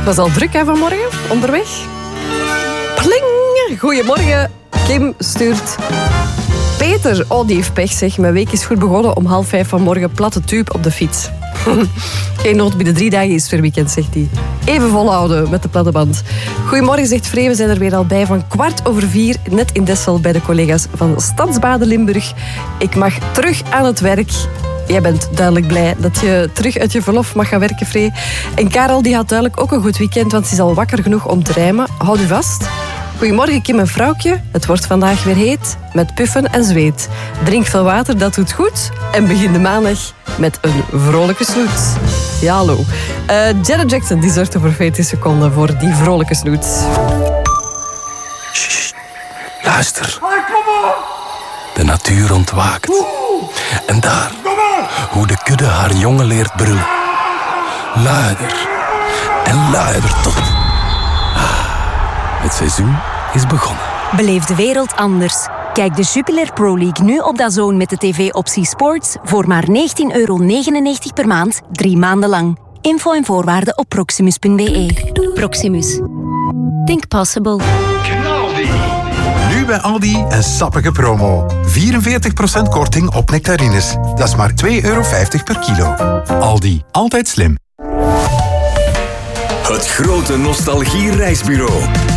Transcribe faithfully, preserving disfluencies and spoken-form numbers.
was al druk hè, vanmorgen, onderweg. Pling! Goedemorgen. Kim stuurt... Peter, oh die heeft pech zeg. Mijn week is goed begonnen om half vijf vanmorgen. Platte tube op de fiets. Geen nood, binnen drie dagen is het weer weekend, zegt hij. Even volhouden met de platte band. Goedemorgen, zegt Vree. We zijn er weer al bij van kwart over vier. Net in Dessel bij de collega's van Stadsbaden Limburg. Ik mag terug aan het werk. Jij bent duidelijk blij dat je terug uit je verlof mag gaan werken, Vree. En Karel die had duidelijk ook een goed weekend, want ze is al wakker genoeg om te rijmen. Houd u vast. Goedemorgen, Kim en vrouwtje. Het wordt vandaag weer heet, met puffen en zweet. Drink veel water, dat doet goed. En begin de maandag met een vrolijke snoet. Ja, hallo. Uh, Janet Jackson die zorgt voor veertien seconden voor die vrolijke snoet. Sst, luister. De natuur ontwaakt. En daar, hoe de kudde haar jongen leert brullen. Luider en luider tot... Het seizoen is begonnen. Beleef de wereld anders. Kijk de Jupiler Pro League nu op DAZN met de tv-optie Sports voor maar negentien euro negenennegentig per maand, drie maanden lang. Info en voorwaarden op proximus punt b e. Proximus. Think possible. Knaldi. Nu bij Aldi een sappige promo. vierenveertig procent korting op nectarines. Dat is maar twee euro vijftig per kilo. Aldi, altijd slim. Het grote nostalgie-reisbureau.